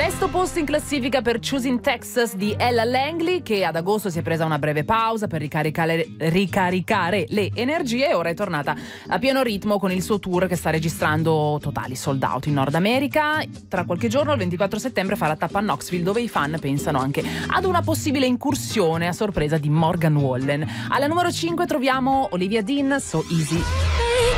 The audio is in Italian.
Sesto posto in classifica per Choosing Texas di Ella Langley, che ad agosto si è presa una breve pausa per ricaricare le energie e ora è tornata a pieno ritmo con il suo tour che sta registrando totali sold out in Nord America. Tra qualche giorno, il 24 settembre, fa la tappa a Knoxville, dove i fan pensano anche ad una possibile incursione a sorpresa di Morgan Wallen. Alla numero 5 troviamo Olivia Dean, So Easy.